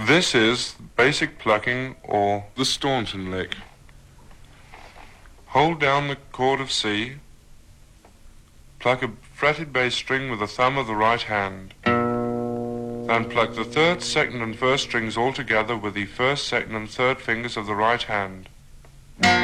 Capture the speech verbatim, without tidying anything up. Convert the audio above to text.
This is basic plucking or the Staunton lick. Hold down the chord of C, pluck a fretted bass string with the thumb of the right hand. Then pluck the third, second and first strings all together with the first, second and third fingers of the right hand.